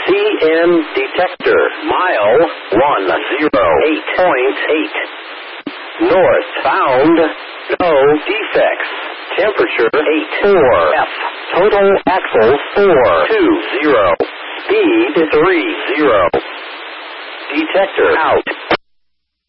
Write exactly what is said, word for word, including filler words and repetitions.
C M detector. Mile one zero eight point eight. North found. No defects. Temperature eight four. F. Total axle four two zero. Speed three zero. Detector out.